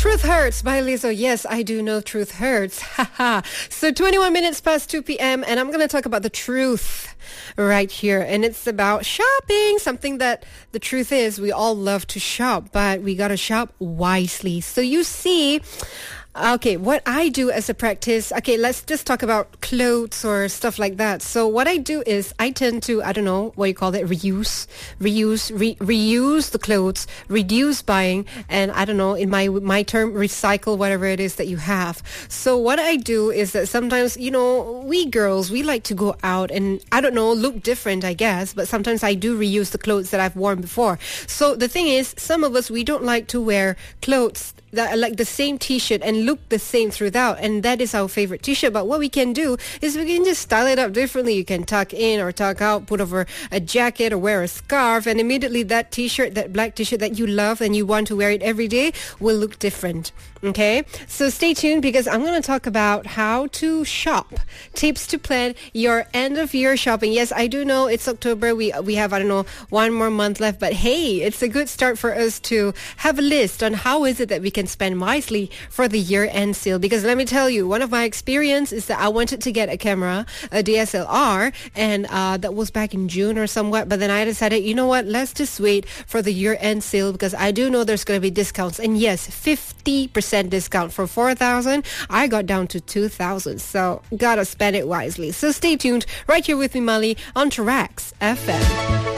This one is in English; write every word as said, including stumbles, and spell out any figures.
Truth Hurts by Lizzo. Yes, I do know truth hurts. Haha. So twenty-one minutes past two p.m. and I'm going to talk about the truth right here. And it's about shopping, something that the truth is we all love to shop, but we got to shop wisely. So you see... Okay, what I do as a practice, okay, let's just talk about clothes or stuff like that. So what I do is I tend to, I don't know what you call it, reuse, reuse, re- reuse the clothes, reduce buying, and I don't know, in my my term, recycle whatever it is that you have. So what I do is that sometimes, you know, we girls, we like to go out and, I don't know, look different, I guess, but sometimes I do reuse the clothes that I've worn before. So the thing is, some of us, we don't like to wear clothes that are like the same t-shirt and look the same throughout, and that is our favorite t-shirt. But what we can do is we can just style it up differently. You can tuck in or tuck out, put over a jacket or wear a scarf, and immediately that t-shirt, that black t-shirt that you love and you want to wear it every day will look different. Okay, so stay tuned because I'm going to talk about how to shop, tips to plan your end of year shopping. Yes, I do know it's October. We we have, I don't know, one more month left, but hey, it's a good start for us to have a list on how is it that we can spend wisely for the year end sale. Because let me tell you, one of my experience is that I wanted to get a camera, a D S L R, and uh, that was back in June or somewhat, but then I decided, you know what, let's just wait for the year end sale because I do know there's going to be discounts. And yes, fifty percent discount for four thousand. I got down to two thousand, so gotta spend it wisely. So stay tuned right here with me, Molly, on Trax F M.